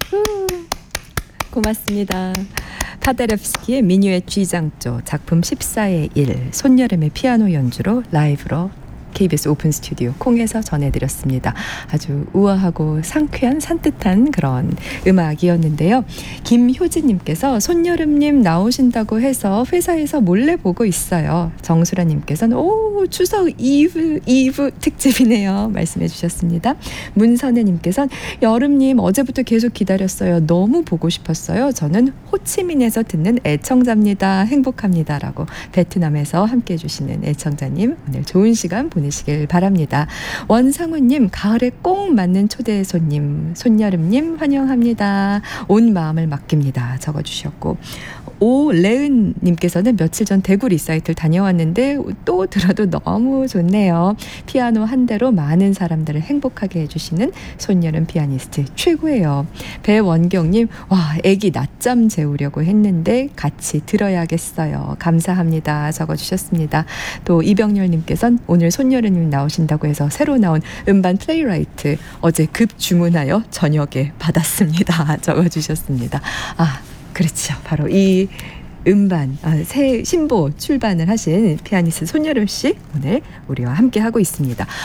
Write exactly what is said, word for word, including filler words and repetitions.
고맙습니다. 파데레프스키의 민요의 G장조 작품 십사의 일 손여름의 피아노 연주로 라이브로 케이비에스 오픈 스튜디오 콩에서 전해드렸습니다. 아주 우아하고 상쾌한 산뜻한 그런 음악이었는데요. 김효진님께서 손여름님 나오신다고 해서 회사에서 몰래 보고 있어요. 정수라님께서는 오 추석 이브 이브 특집이네요. 말씀해 주셨습니다. 문선혜님께서는 여름님 어제부터 계속 기다렸어요. 너무 보고 싶었어요. 저는 호치민에서 듣는 애청자입니다. 행복합니다. 라고 베트남에서 함께해 주시는 애청자님 오늘 좋은 시간 보내시길 바랍니다. 원상우님 가을에 꼭 맞는 초대 손님 손여름님 환영합니다. 온 마음을 맡깁니다. 적어주셨고 오레은님께서는 며칠 전 대구 리사이틀 다녀왔는데 또 들어도 너무 좋네요. 피아노 한 대로 많은 사람들을 행복하게 해주시는 손여름 피아니스트 최고예요. 배원경님 와 애기 낮잠 재우려고 했는데 같이 들어야겠어요. 감사합니다. 적어주셨습니다. 또 이병렬님께서는 오늘 손여름님 나오신다고 해서 새로 나온 음반 플레이라이트 어제 급 주문하여 저녁에 받았습니다. 적어주셨습니다. 아 그렇죠. 바로 이 음반, 아, 새 신보 출반을 하신 피아니스트 손여름 씨 오늘 우리와 함께 하고 있습니다.